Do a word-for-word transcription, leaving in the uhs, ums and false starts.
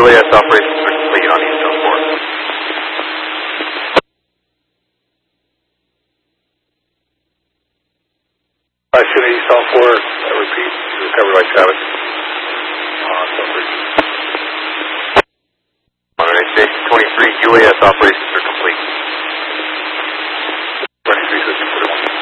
U A S operations are complete on East oh four. Operation East oh four, I repeat, recovered by Travis. On Station twenty-three, U A S operations are complete.